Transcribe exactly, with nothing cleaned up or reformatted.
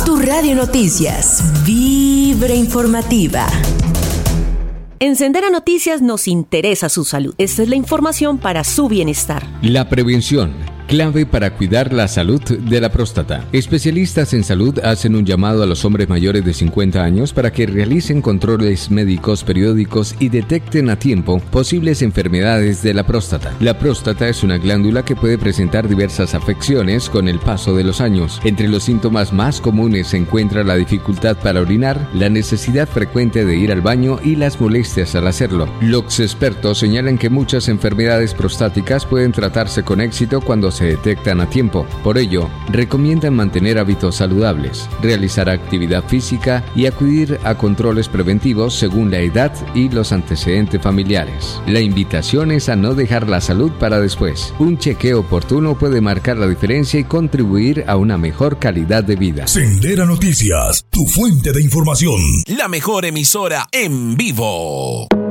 Tu Radio Noticias, Vibra Informativa. En Sendera Noticias nos interesa su salud. Esta es la información para su bienestar. La prevención, clave para cuidar la salud de la próstata. Especialistas en salud hacen un llamado a los hombres mayores de cincuenta años para que realicen controles médicos periódicos y detecten a tiempo posibles enfermedades de la próstata. La próstata es una glándula que puede presentar diversas afecciones con el paso de los años. Entre los síntomas más comunes se encuentra la dificultad para orinar, la necesidad frecuente de ir al baño y las molestias al hacerlo. Los expertos señalan que muchas enfermedades prostáticas pueden tratarse con éxito cuando se se detectan a tiempo. Por ello, recomiendan mantener hábitos saludables, realizar actividad física y acudir a controles preventivos según la edad y los antecedentes familiares. La invitación es a no dejar la salud para después. Un chequeo oportuno puede marcar la diferencia y contribuir a una mejor calidad de vida. Sendera Noticias, tu fuente de información. La mejor emisora en vivo.